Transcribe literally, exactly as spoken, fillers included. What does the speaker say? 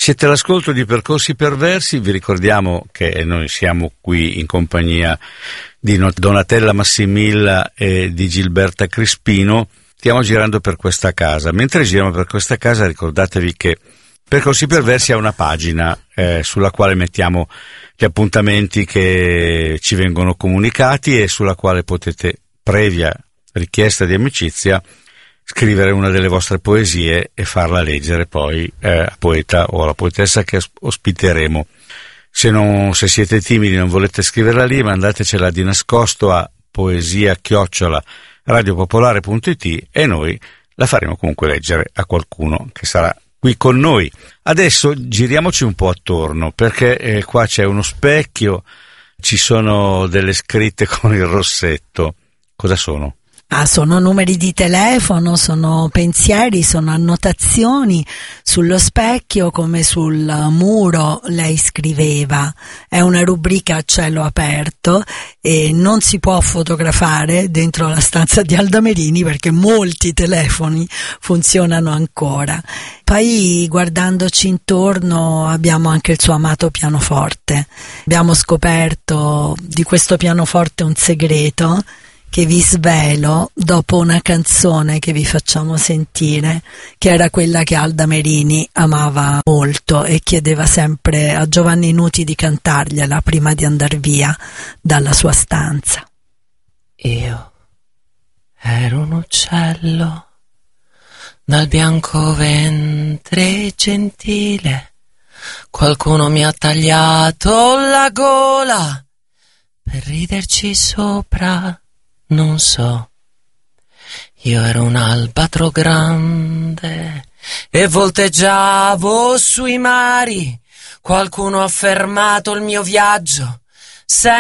Siete all'ascolto di Percorsi Perversi, vi ricordiamo che noi siamo qui in compagnia di Donatella Massimilla e di Gilberta Crispino. Stiamo girando per questa casa. Mentre giriamo per questa casa, ricordatevi che Percorsi Perversi ha una pagina eh, sulla quale mettiamo gli appuntamenti che ci vengono comunicati e sulla quale potete, previa richiesta di amicizia, scrivere una delle vostre poesie e farla leggere poi eh, al poeta o alla poetessa che ospiteremo. Se, non, se siete timidi e non volete scriverla lì, mandatecela di nascosto a poesia chiocciola radiopopolare punto it e noi la faremo comunque leggere a qualcuno che sarà qui con noi. Adesso giriamoci un po' attorno, perché eh, qua c'è uno specchio, ci sono delle scritte con il rossetto. Cosa sono? Ah, sono numeri di telefono, sono pensieri, sono annotazioni sullo specchio come sul muro lei scriveva. È una rubrica a cielo aperto e non si può fotografare dentro la stanza di Alda Merini perché molti telefoni funzionano ancora. Poi guardandoci intorno abbiamo anche il suo amato pianoforte. Abbiamo scoperto di questo pianoforte un segreto che vi svelo dopo una canzone che vi facciamo sentire, che era quella che Alda Merini amava molto e chiedeva sempre a Giovanni Nuti di cantargliela prima di andar via dalla sua stanza. Io ero un uccello dal bianco ventre gentile, qualcuno mi ha tagliato la gola per riderci sopra. Non so, io ero un albatro grande e volteggiavo sui mari. Qualcuno ha fermato il mio viaggio